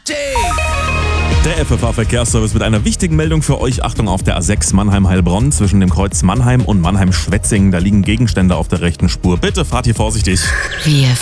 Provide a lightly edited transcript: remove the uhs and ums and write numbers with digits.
Der FFH-Verkehrsservice mit einer wichtigen Meldung für euch. Achtung auf der A6 Mannheim-Heilbronn zwischen dem Kreuz Mannheim und Mannheim-Schwetzingen. Da liegen Gegenstände auf der rechten Spur. Bitte fahrt hier vorsichtig.